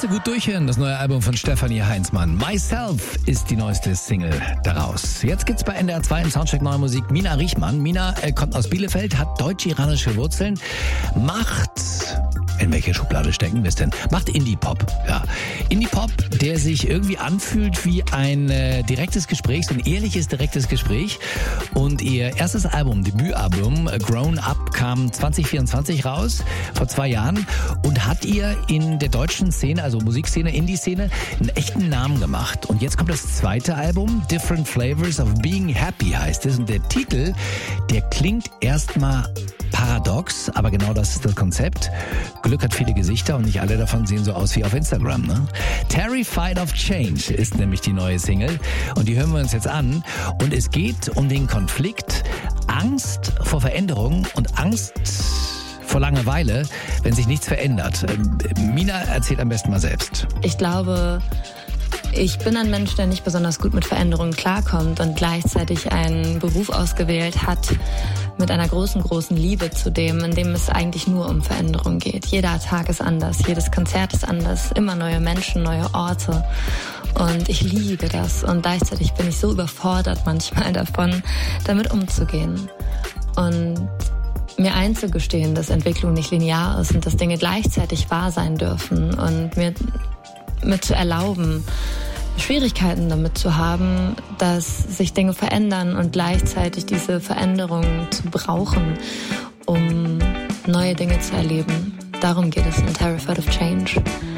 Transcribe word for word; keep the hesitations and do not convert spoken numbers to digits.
du gut durchhören, das neue Album von Stefanie Heinzmann. Myself ist die neueste Single daraus. Jetzt gibt's bei N D R zwei im Soundcheck Neue Musik Mina Riechmann. Mina äh, kommt aus Bielefeld, hat deutsch-iranische Wurzeln, macht... In welche Schublade stecken wir es denn? Macht Indie-Pop, ja. Indie-Pop, der sich irgendwie anfühlt wie ein äh, direktes Gespräch, so ein ehrliches, direktes Gespräch. Und ihr erstes Album, Debütalbum, Grown Up, kam zwanzig vierundzwanzig raus, vor zwei Jahren. Und hat ihr in der deutschen Szene, also Musikszene, Indie-Szene, einen echten Namen gemacht. Und jetzt kommt das zweite Album, Different Flavors of Being Happy heißt es. Und der Titel, der klingt erstmal paradox, aber genau das ist das Konzept. Glück hat viele Gesichter und nicht alle davon sehen so aus wie auf Instagram, ne? Terrified of Change ist nämlich die neue Single und die hören wir uns jetzt an. Und es geht um den Konflikt Angst vor Veränderung und Angst vor Langeweile, wenn sich nichts verändert. Mina erzählt am besten mal selbst. Ich glaube, ich bin ein Mensch, der nicht besonders gut mit Veränderungen klarkommt und gleichzeitig einen Beruf ausgewählt hat mit einer großen, großen Liebe zu dem, in dem es eigentlich nur um Veränderung geht. Jeder Tag ist anders, jedes Konzert ist anders, immer neue Menschen, neue Orte. Und ich liebe das. Und gleichzeitig bin ich so überfordert manchmal davon, damit umzugehen. Und mir einzugestehen, dass Entwicklung nicht linear ist und dass Dinge gleichzeitig wahr sein dürfen und mir mit zu erlauben, Schwierigkeiten damit zu haben, dass sich Dinge verändern und gleichzeitig diese Veränderung zu brauchen, um neue Dinge zu erleben. Darum geht es in Terrified of Change.